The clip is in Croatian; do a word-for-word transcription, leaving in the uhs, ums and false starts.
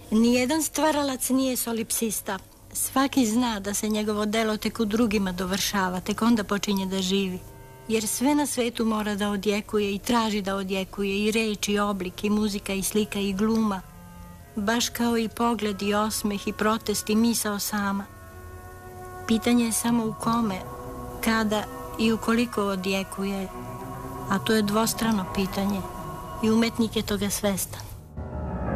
Nijedan stvaralac nije solipsista. Svaki zna da se njegovo delo tek u drugima dovršava, tek onda počinje da živi. Jer sve na svetu mora da odjekuje i traži da odjekuje, i reč, i oblik, i muzika, i slika, i gluma. Baš kao i pogled, i osmeh, i protest, i misao sama. Pitanje je samo u kome, kada i ukoliko odjekuje, a to je dvostrano pitanje i umetnik je toga svestan.